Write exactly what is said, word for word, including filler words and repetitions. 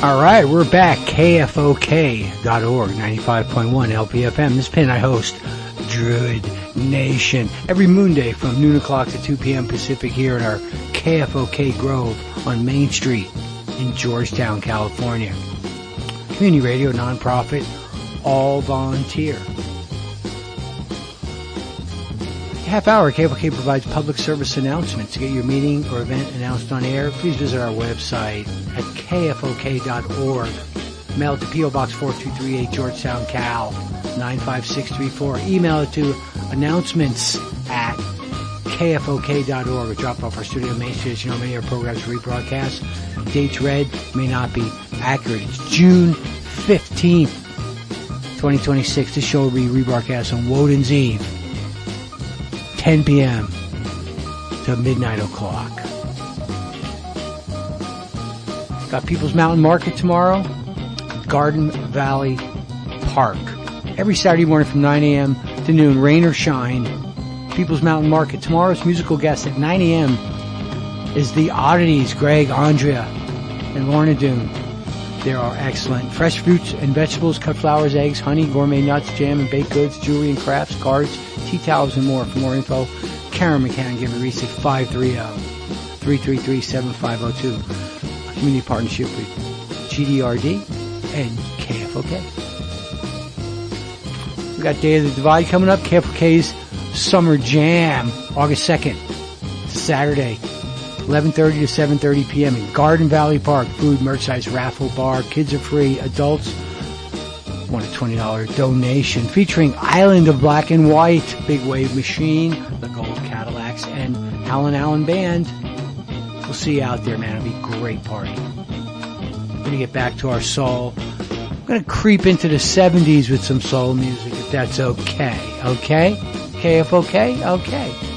All right, we're back. K F O K dot org, ninety-five point one L P F M. This pin I host, Druid Nation, every Moonday from noon o'clock to two p.m. Pacific here in our K F O K Grove on Main Street in Georgetown, California. Community radio, nonprofit, all volunteer. Half hour, K F O K provides public service announcements. To get your meeting or event announced on air, please visit our website at K F O K dot org. Mail it to P O Box four two three eight, Georgetown, Cal, nine five six three four. Email it to announcements at K F O K dot org or drop off our studio Main Street. As you know, many of our programs rebroadcast. Dates read may not be accurate. It's June fifteenth, twenty twenty-six. This show will be rebroadcast on Woden's Eve, ten p.m. to midnight o'clock. Got People's Mountain Market tomorrow, Garden Valley Park. Every Saturday morning from nine a.m. to noon, rain or shine, People's Mountain Market. Tomorrow's musical guest at nine a.m. is the Oddities, Greg, Andrea, and Lorna Doone. They are excellent. Fresh fruits and vegetables, cut flowers, eggs, honey, gourmet nuts, jam and baked goods, jewelry and crafts, cards, tea towels, and more. For more info, Karen McCann, give a reach at five three zero, three three three, seven five zero two. A community partnership with G D R D and K F O K. We got Day of the Divide coming up. K F O K's Summer Jam, August second. It's Saturday, eleven thirty to seven thirty p.m. in Garden Valley Park. Food, merchandise, raffle, bar. Kids are free. Adults want a twenty dollars donation. Featuring Island of Black and White, Big Wave Machine, the Gold Cadillacs, and Alan Allen Band. We'll see you out there, man. It'll be a great party. We're going to get back to our soul. I'm going to creep into the seventies with some soul music, if that's okay. Okay? K F O K? Okay.